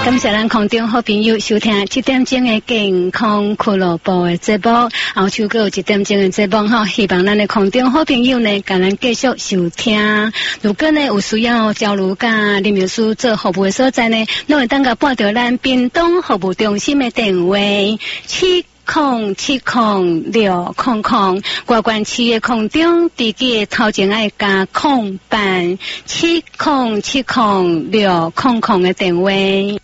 感谢咱空中好朋友收听7点钟的健康俱乐部的节目，后手还有1点钟的节目哈，希望咱的空中好朋友呢，甲咱继续收听。如果呢有需要交流甲林秘书做服务的所在呢，拢会当甲拨到咱屏东服务中心的电话7070600，外关市的空中地址的头前爱加空班7070600的电话。